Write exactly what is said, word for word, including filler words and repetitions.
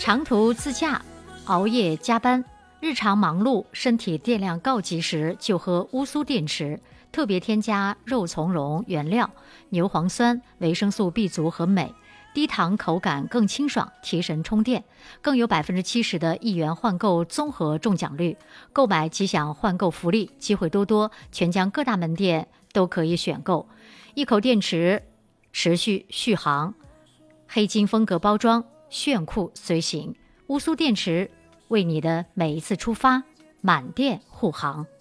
长途自驾、熬夜加班、日常忙碌，身体电量告急时，就喝乌苏电池。特别添加肉苁蓉原料、牛磺酸、维生素 B 族和镁，低糖口感更清爽，提神充电，更有百分之七十的一元换购综合中奖率，购买即享换购福利，机会多多，全江各大门店都可以选购。一口电池，持续续航，黑金风格包装，炫酷随行。乌苏电池为你的每一次出发满电护航。